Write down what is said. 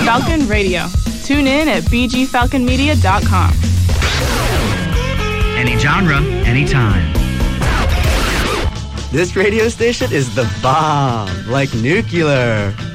Falcon Radio. Tune in at bgfalconmedia.com. Any genre, anytime. This radio station is the bomb, like nuclear.